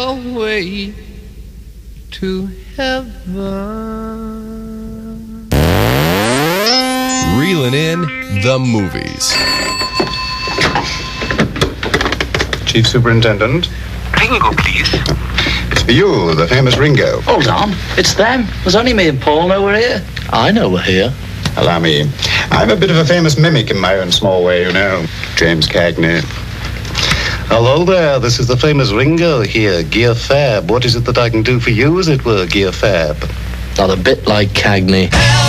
away to heaven. Reeling in the movies. Chief Superintendent. Ringo, please. It's for you, the famous Ringo. Hold on, it's them. There's only me and Paul know we're here. I know we're here. Allow me. I'm a bit of a famous mimic in my own small way, you know. James Cagney. Hello there, this is the famous Ringo here, Gear Fab. What is it that I can do for you, as it were, Gear Fab? Not a bit like Cagney.